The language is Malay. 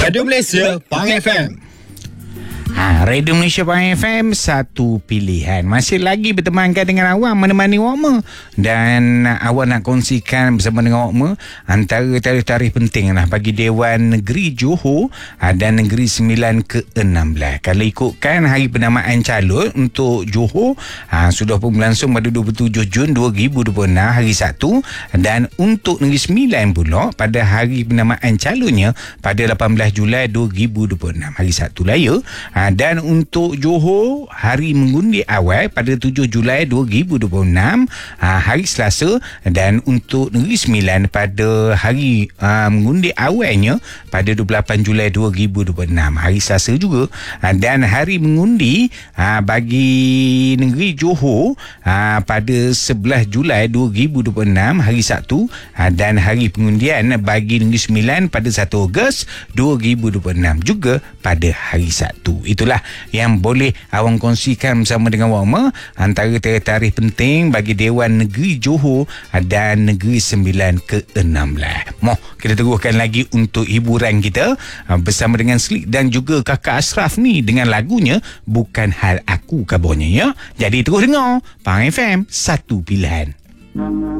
Radio Malaysia Pang FM. Radio Malaysia Pang FM, satu pilihan. Masih lagi bertemankan dengan awak, menemani awak. Dan awak nak kongsikan bersama dengan awak antara tarikh-tarikh penting lah bagi Dewan Negeri Johor dan Negeri Sembilan ke-16. Kalau ikutkan hari penamaan calon untuk Johor sudah pun berlangsung pada 27 Jun 2026 hari Sabtu, dan untuk Negeri Sembilan pula pada hari penamaan calonnya pada 18 Julai 2026 hari Sabtu lah ya. Dan untuk Johor, hari mengundi awal pada 7 Julai 2026 hari Selasa, dan untuk Negeri Sembilan pada hari mengundi awalnya pada 28 Julai 2026 hari Selasa juga. Dan hari mengundi bagi Negeri Johor pada 11 Julai 2026 hari Sabtu, dan hari pengundian bagi Negeri Sembilan pada 1 Ogos 2026 juga pada hari Sabtu. Itulah yang boleh awang kongsikan bersama dengan awak antara tarikh-tarikh penting bagi Dewan Negeri Johor dan Negeri Sembilan ke-16. Moh, kita teruskan lagi untuk hiburan kita bersama dengan Slick dan juga Kakak Ashraf ni dengan lagunya Bukan Hal Aku kabarnya ya. Jadi terus dengar Pang FM, satu pilihan.